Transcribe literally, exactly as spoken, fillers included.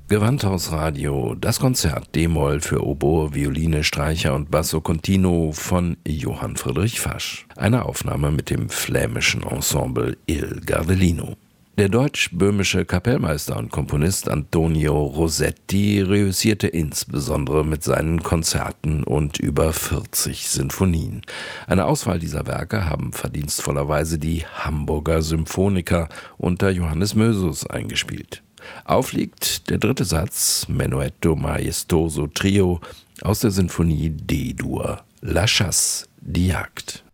Gewandhausradio, das Konzert D-Moll für Oboe, Violine, Streicher und Basso Continuo von Johann Friedrich Fasch. Eine Aufnahme mit dem flämischen Ensemble Il Gardelino. Der deutsch-böhmische Kapellmeister und Komponist Antonio Rossetti reüssierte insbesondere mit seinen Konzerten und über vierzig Sinfonien. Eine Auswahl dieser Werke haben verdienstvollerweise die Hamburger Symphoniker unter Johannes Mösus eingespielt. Aufliegt der dritte Satz, Menuetto Maestoso Trio aus der Sinfonie D-Dur, La Chasse, die Jagd.